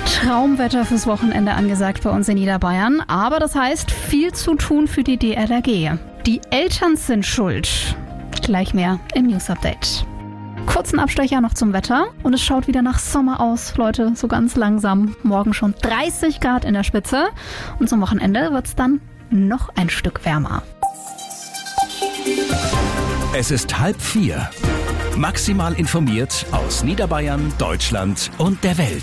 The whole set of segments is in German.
Traumwetter fürs Wochenende angesagt bei uns in Niederbayern. Aber das heißt, viel zu tun für die DLRG. Die Eltern sind schuld. Gleich mehr im News-Update. Kurzen Abstecher noch zum Wetter. Und es schaut wieder nach Sommer aus, Leute, so ganz langsam. Morgen schon 30 Grad in der Spitze. Und zum Wochenende wird es dann noch ein Stück wärmer. Es ist 3:30. Maximal informiert aus Niederbayern, Deutschland und der Welt.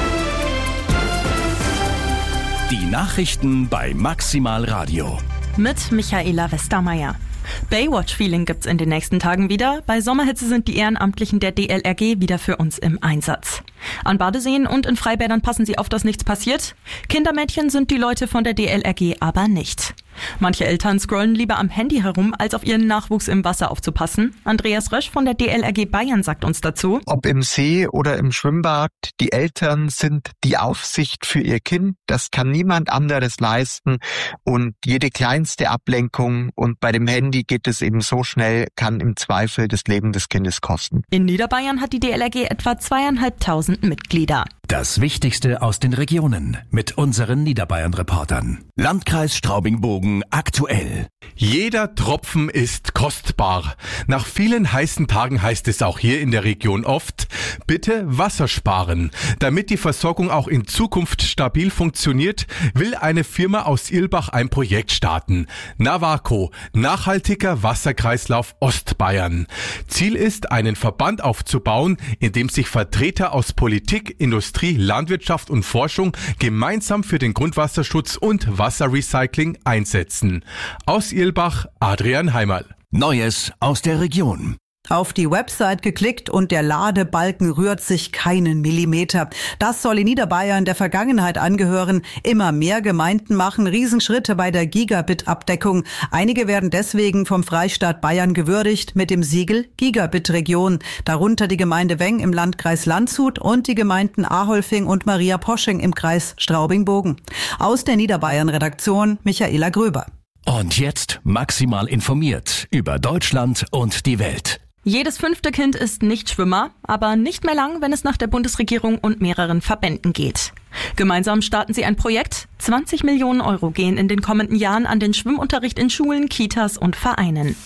Die Nachrichten bei Maximal Radio. Mit Michaela Westermeier. Baywatch-Feeling gibt's in den nächsten Tagen wieder. Bei Sommerhitze sind die Ehrenamtlichen der DLRG wieder für uns im Einsatz. An Badeseen und in Freibädern passen sie auf, dass nichts passiert. Kindermädchen sind die Leute von der DLRG aber nicht. Manche Eltern scrollen lieber am Handy herum, als auf ihren Nachwuchs im Wasser aufzupassen. Andreas Rösch von der DLRG Bayern sagt uns dazu: Ob im See oder im Schwimmbad, die Eltern sind die Aufsicht für ihr Kind. Das kann niemand anderes leisten. Und jede kleinste Ablenkung, und bei dem Handy geht es eben so schnell, kann im Zweifel das Leben des Kindes kosten. In Niederbayern hat die DLRG etwa 2.500 Mitglieder. Das Wichtigste aus den Regionen mit unseren Niederbayern-Reportern. Landkreis Straubing-Bogen aktuell. Jeder Tropfen ist kostbar. Nach vielen heißen Tagen heißt es auch hier in der Region oft, bitte Wasser sparen. Damit die Versorgung auch in Zukunft stabil funktioniert, will eine Firma aus Irlbach ein Projekt starten. Navaco, nachhaltiger Wasserkreislauf Ostbayern. Ziel ist, einen Verband aufzubauen, in dem sich Vertreter aus Politik, Industrie, Landwirtschaft und Forschung gemeinsam für den Grundwasserschutz und Wasserrecycling einsetzen. Aus Irlbach, Adrian Heimerl. Neues aus der Region. Auf die Website geklickt und der Ladebalken rührt sich keinen Millimeter. Das soll in Niederbayern der Vergangenheit angehören. Immer mehr Gemeinden machen Riesenschritte bei der Gigabit-Abdeckung. Einige werden deswegen vom Freistaat Bayern gewürdigt mit dem Siegel Gigabit-Region. Darunter die Gemeinde Weng im Landkreis Landshut und die Gemeinden Aholfing und Maria Posching im Kreis Straubing-Bogen. Aus der Niederbayern-Redaktion Michaela Gröber. Und jetzt maximal informiert über Deutschland und die Welt. Jedes 5. Kind ist nicht Schwimmer, aber nicht mehr lang, wenn es nach der Bundesregierung und mehreren Verbänden geht. Gemeinsam starten sie ein Projekt. 20 Millionen Euro gehen in den kommenden Jahren an den Schwimmunterricht in Schulen, Kitas und Vereinen.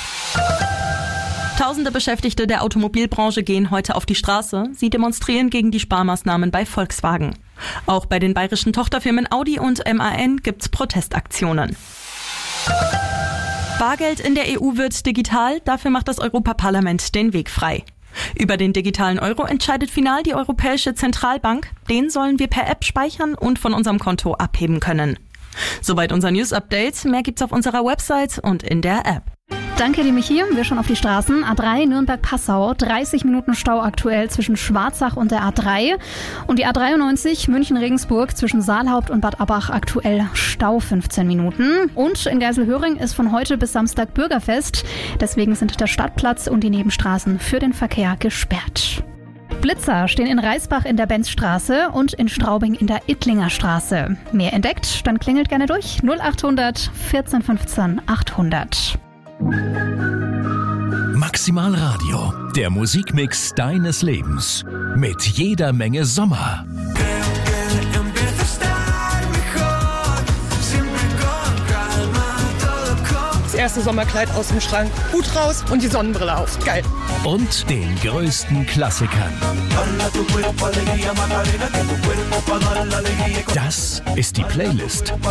Tausende Beschäftigte der Automobilbranche gehen heute auf die Straße. Sie demonstrieren gegen die Sparmaßnahmen bei Volkswagen. Auch bei den bayerischen Tochterfirmen Audi und MAN gibt's Protestaktionen. Bargeld in der EU wird digital, dafür macht das Europaparlament den Weg frei. Über den digitalen Euro entscheidet final die Europäische Zentralbank. Den sollen wir per App speichern und von unserem Konto abheben können. Soweit unser News-Update. Mehr gibt's auf unserer Website und in der App. Danke, die Michi. Wir schon auf die Straßen. A3 Nürnberg-Passau, 30 Minuten Stau aktuell zwischen Schwarzach und der A3. Und die A93 München-Regensburg zwischen Saalhaupt und Bad Abbach aktuell Stau 15 Minuten. Und in Geiselhöring ist von heute bis Samstag Bürgerfest. Deswegen sind der Stadtplatz und die Nebenstraßen für den Verkehr gesperrt. Blitzer stehen in Reisbach in der Benzstraße und in Straubing in der Ittlinger Straße. Mehr entdeckt? Dann klingelt gerne durch 0800 14 15 800. Maximal Radio, der Musikmix deines Lebens. Mit jeder Menge Sommer. Das erste Sommerkleid aus dem Schrank, Hut raus und die Sonnenbrille auf. Geil. Und den größten Klassikern. Das ist die Playlist